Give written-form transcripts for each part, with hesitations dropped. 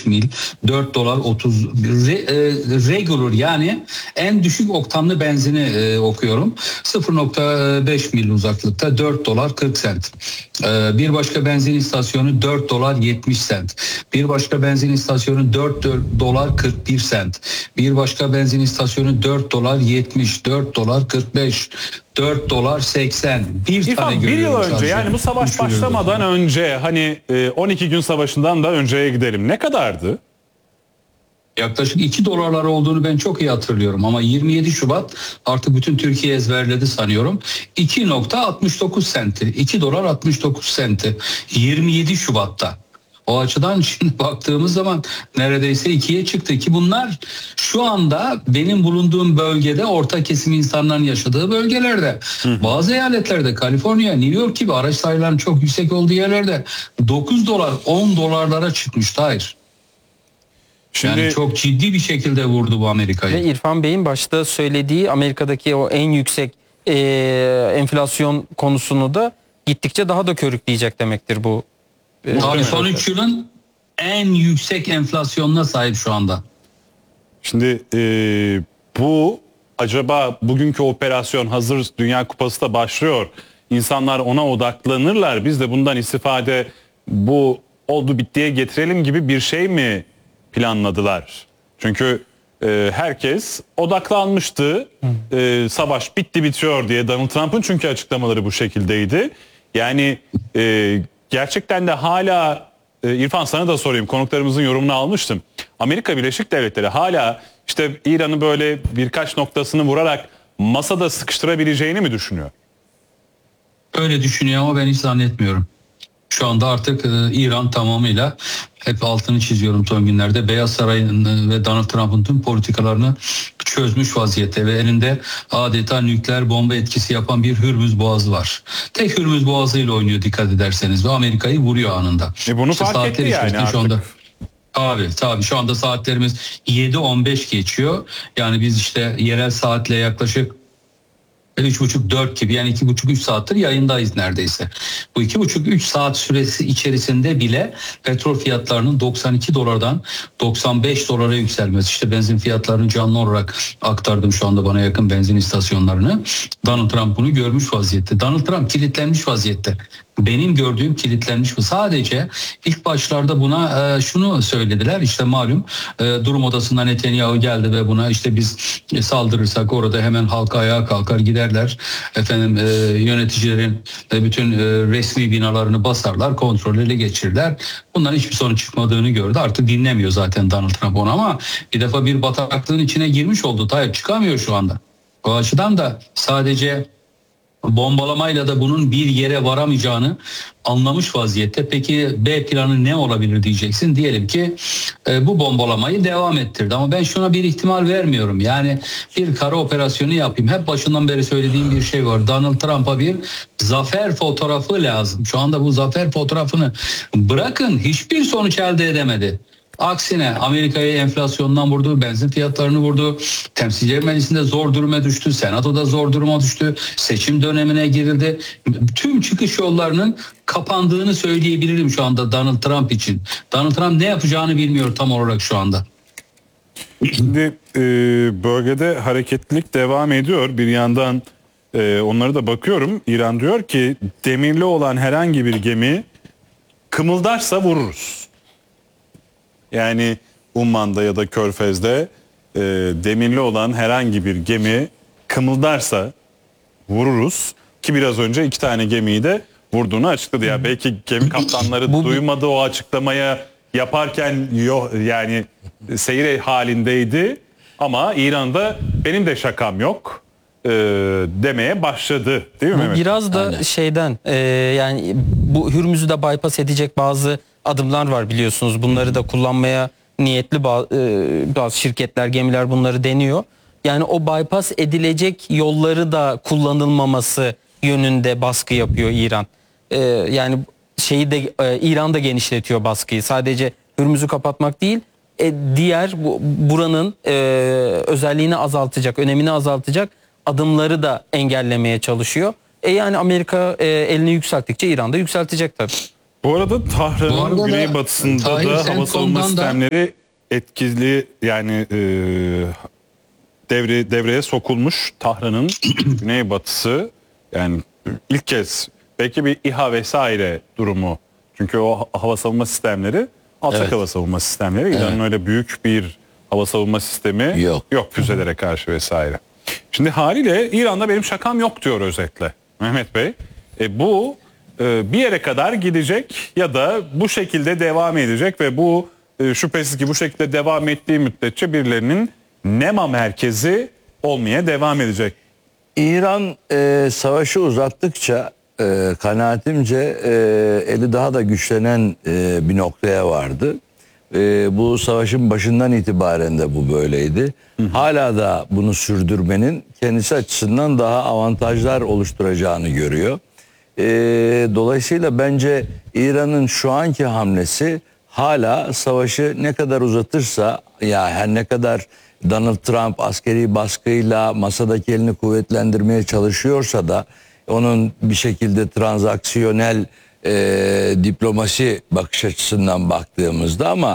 5 mil, 4 dolar 30 regular, yani en düşük oktanlı benzini okuyorum. 0.5 mil uzaklıkta 4 dolar 40 sent. Bir başka benzin istasyonu 4 dolar 70 sent. Bir başka benzin istasyonu 4 dolar 41 sent. Bir başka benzin istasyonu 4 dolar 70, 4 dolar 45, 4 dolar 80. İrfan, bir yıl önce, yani bu savaş başlamadan önce, hani 12 gün savaşından da önceye gidelim, ne kadardı? Yaklaşık 2 dolarlar olduğunu ben çok iyi hatırlıyorum ama 27 Şubat artık bütün Türkiye ezberledi sanıyorum. 2.69 senti. 2 dolar 69 senti. 27 Şubat'ta. O açıdan şimdi baktığımız zaman neredeyse 2'ye çıktı ki bunlar şu anda benim bulunduğum bölgede orta kesim insanların yaşadığı bölgelerde. Bazı eyaletlerde, Kaliforniya, New York gibi araç sayılarının çok yüksek olduğu yerlerde 9 dolar 10 dolarlara çıkmış. Hayır. Şimdi, yani çok ciddi bir şekilde vurdu bu Amerika'yı. Ve İrfan Bey'in başta söylediği Amerika'daki o en yüksek enflasyon konusunu da gittikçe daha da körükleyecek demektir bu. Tabii son 3 yılın en yüksek enflasyonuna sahip şu anda. Şimdi bu acaba bugünkü operasyon, hazır Dünya Kupası da başlıyor, İnsanlar ona odaklanırlar, biz de bundan istifade bu oldu bittiye getirelim gibi bir şey mi planladılar? Çünkü herkes odaklanmıştı. Savaş bitti bitiyor diye. Donald Trump'ın çünkü açıklamaları bu şekildeydi. Yani gerçekten de hala İrfan, sana da sorayım, konuklarımızın yorumunu almıştım. Amerika Birleşik Devletleri hala işte İran'ı böyle birkaç noktasını vurarak masada sıkıştırabileceğini mi düşünüyor? Öyle düşünüyor ama ben hiç zannetmiyorum. Şu anda artık İran tamamıyla, hep altını çiziyorum son günlerde, Beyaz Saray'ın ve Donald Trump'ın tüm politikalarını çözmüş vaziyette ve elinde adeta nükleer bomba etkisi yapan bir Hürmüz Boğazı var. Tek Hürmüz Boğazı ile oynuyor dikkat ederseniz ve Amerika'yı vuruyor anında. Bunu işte fark etti yani artık. Şu anda, tabii şu anda saatlerimiz 7:15 geçiyor. Yani biz işte yerel saatle yaklaşık 3,5-4 gibi, yani 2,5-3 saattir yayındayız neredeyse. Bu 2,5-3 saat süresi içerisinde bile petrol fiyatlarının 92 dolardan 95 dolara yükselmesi. İşte benzin fiyatlarını canlı olarak aktardım şu anda bana yakın benzin istasyonlarını. Donald Trump bunu görmüş vaziyette. Donald Trump kilitlenmiş vaziyette. Benim gördüğüm kilitlenmiş mi? Sadece ilk başlarda buna şunu söylediler. İşte malum durum odasından Netanyahu geldi ve buna işte biz saldırırsak orada hemen halk ayağa kalkar giderler. Efendim yöneticilerin bütün resmi binalarını basarlar, kontrol ele geçirirler. Bundan hiçbir sonuç çıkmadığını gördü. Artık dinlemiyor zaten Donald Trump onu, ama bir defa bir bataklığın içine girmiş oldu. Hayır, çıkamıyor şu anda. O açıdan da sadece bombalamayla da bunun bir yere varamayacağını anlamış vaziyette. Peki B planı ne olabilir diyeceksin. Diyelim ki bu bombalamayı devam ettirdi. Ama ben şuna bir ihtimal vermiyorum. Yani bir kara operasyonu yapayım. Hep başından beri söylediğim bir şey var. Donald Trump'a bir zafer fotoğrafı lazım. Şu anda bu zafer fotoğrafını bırakın, hiçbir sonuç elde edemedi. Aksine Amerika'yı enflasyondan vurdu, benzin fiyatlarını vurdu, Temsilciler Meclisi'nde zor duruma düştü, Senato'da zor duruma düştü, seçim dönemine girildi. Tüm çıkış yollarının kapandığını söyleyebilirim şu anda Donald Trump için. Donald Trump ne yapacağını bilmiyor tam olarak şu anda. Şimdi bölgede hareketlilik devam ediyor. Bir yandan onlara da bakıyorum. İran diyor ki demirli olan herhangi bir gemi kımıldarsa vururuz. Yani Umman'da ya da Körfez'de demirli olan herhangi bir gemi kımıldarsa vururuz. Ki biraz önce 2 tane gemiyi de vurduğunu açıkladı. Ya belki gemi kaptanları duymadı o açıklamaya yaparken, yani seyir halindeydi. Ama İran'da benim de şakam yok demeye başladı, değil mi Mehmet? Biraz da şeyden yani bu Hürmüz'ü de bypass edecek bazı adımlar var biliyorsunuz. Bunları da kullanmaya niyetli bazı şirketler, gemiler bunları deniyor. Yani o bypass edilecek yolları da kullanılmaması yönünde baskı yapıyor İran. Yani şeyi de İran da genişletiyor baskıyı. Sadece Hürmüz'ü kapatmak değil, diğer buranın özelliğini azaltacak, önemini azaltacak adımları da engellemeye çalışıyor. Yani Amerika elini yükselttikçe İran da yükseltecek tabii. Bu arada Bu Tahran'ın arada da güneybatısında Tahir da hava savunma Centcom'dan da sistemleri etkili, yani devreye sokulmuş. Tahran'ın güneybatısı, yani ilk kez belki bir İHA vesaire durumu. Çünkü o hava savunma sistemleri alçak Evet. hava savunma sistemleri. İran'ın öyle büyük bir hava savunma sistemi Yok. füzelere karşı vesaire. Şimdi haliyle İran'da benim şakam yok diyor özetle Mehmet Bey. Bu bir yere kadar gidecek ya da bu şekilde devam edecek ve bu şüphesiz ki bu şekilde devam ettiği müddetçe birilerinin NEMA merkezi olmaya devam edecek. İran savaşı uzattıkça kanaatimce eli daha da güçlenen bir noktaya vardı. Bu savaşın başından itibaren de bu böyleydi. Hala da bunu sürdürmenin kendisi açısından daha avantajlar oluşturacağını görüyor. Dolayısıyla bence İran'ın şu anki hamlesi hala savaşı ne kadar uzatırsa, ya her ne kadar Donald Trump askeri baskıyla masadaki elini kuvvetlendirmeye çalışıyorsa da onun bir şekilde transaksiyonel diplomasi bakış açısından baktığımızda, ama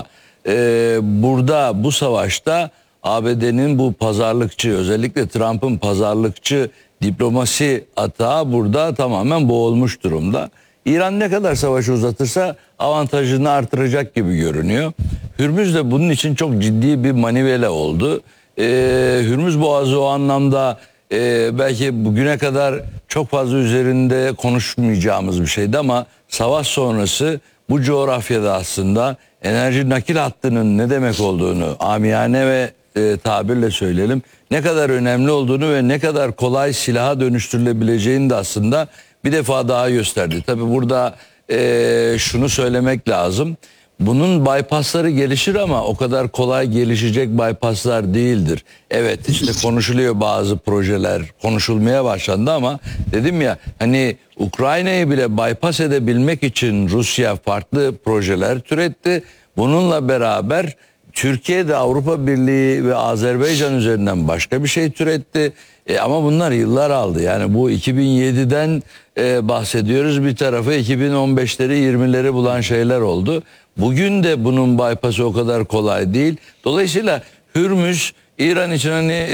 burada bu savaşta ABD'nin bu pazarlıkçı, özellikle Trump'ın pazarlıkçı diplomasi atağı burada tamamen boğulmuş durumda. İran ne kadar savaşı uzatırsa avantajını artıracak gibi görünüyor. Hürmüz de bunun için çok ciddi bir manivela oldu. Hürmüz Boğazı o anlamda belki bugüne kadar çok fazla üzerinde konuşmayacağımız bir şeydi, ama savaş sonrası bu coğrafyada aslında enerji nakil hattının ne demek olduğunu amiyane ve tabirle söyleyelim, ne kadar önemli olduğunu ve ne kadar kolay silaha dönüştürülebileceğini de aslında bir defa daha gösterdi. Tabii burada şunu söylemek lazım. Bunun bypassları gelişir ama o kadar kolay gelişecek bypasslar değildir. Evet, işte konuşuluyor, bazı projeler konuşulmaya başlandı, ama dedim ya, hani Ukrayna'yı bile bypass edebilmek için Rusya farklı projeler türetti. Bununla beraber Türkiye de Avrupa Birliği ve Azerbaycan üzerinden başka bir şey türetti. Ama bunlar yıllar aldı. Yani bu 2007'den bahsediyoruz. Bir tarafı 2015'leri 20'leri bulan şeyler oldu. Bugün de bunun bypass'ı o kadar kolay değil. Dolayısıyla Hürmüz İran için hani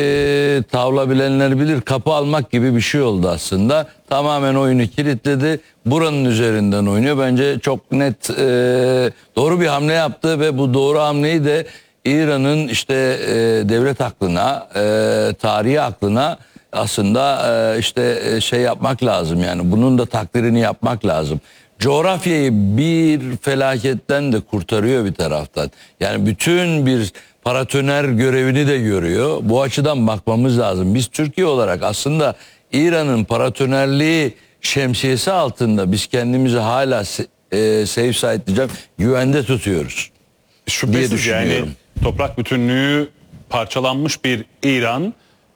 tavla bilenler bilir, kapı almak gibi bir şey oldu aslında. Tamamen oyunu kilitledi. Buranın üzerinden oynuyor. Bence çok net doğru bir hamle yaptı ve bu doğru hamleyi de İran'ın işte devlet aklına, tarihi aklına aslında şey yapmak lazım, yani bunun da takdirini yapmak lazım. Coğrafyayı bir felaketten de kurtarıyor bir taraftan. Yani bütün bir paratoner görevini de görüyor. Bu açıdan bakmamız lazım. Biz Türkiye olarak aslında İran'ın paratonerliği şemsiyesi altında biz kendimizi hala safe side diyeceğim, güvende tutuyoruz. Şüphesiz yani toprak bütünlüğü parçalanmış bir İran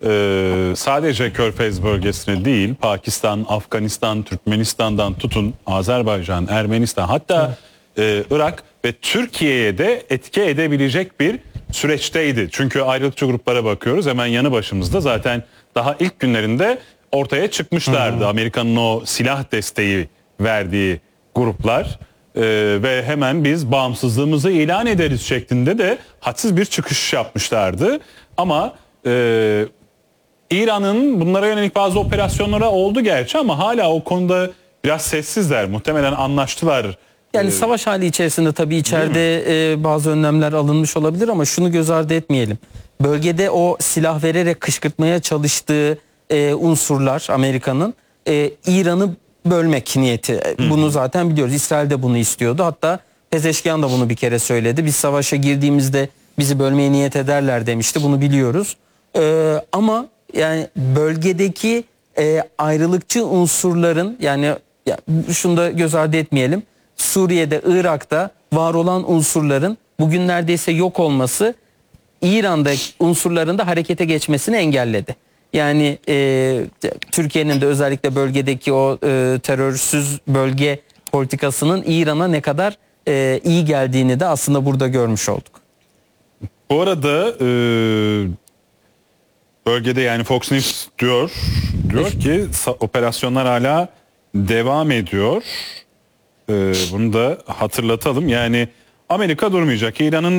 sadece Körfez bölgesine değil, Pakistan, Afganistan, Türkmenistan'dan tutun Azerbaycan, Ermenistan, hatta Irak ve Türkiye'ye de etki edebilecek bir süreçteydi. Çünkü ayrılıkçı gruplara bakıyoruz, hemen yanı başımızda zaten daha ilk günlerinde ortaya çıkmışlardı. Amerika'nın o silah desteği verdiği gruplar. Ve hemen biz bağımsızlığımızı ilan ederiz şeklinde de hadsiz bir çıkış yapmışlardı. Ama İran'ın bunlara yönelik bazı operasyonlara oldu gerçi, ama hala o konuda biraz sessizler. Muhtemelen anlaştılar. Yani savaş hali içerisinde tabii içeride bazı önlemler alınmış olabilir, ama şunu göz ardı etmeyelim. Bölgede o silah vererek kışkırtmaya çalıştığı unsurlar Amerika'nın İran'ı bölmek niyeti. Bunu zaten biliyoruz. İsrail de bunu istiyordu. Hatta Pezeşkian da bunu bir kere söyledi. Biz savaşa girdiğimizde bizi bölmeye niyet ederler demişti. Bunu biliyoruz. Ama yani bölgedeki ayrılıkçı unsurların, yani şunu da göz ardı etmeyelim. Suriye'de, Irak'ta var olan unsurların bugün neredeyse yok olması İran'daki unsurların da harekete geçmesini engelledi. Yani Türkiye'nin de özellikle bölgedeki o terörsüz bölge politikasının İran'a ne kadar iyi geldiğini de aslında burada görmüş olduk. Bu arada bölgede, yani Fox News diyor ki operasyonlar hala devam ediyor. Bunu da hatırlatalım. Yani Amerika durmayacak. İran'ın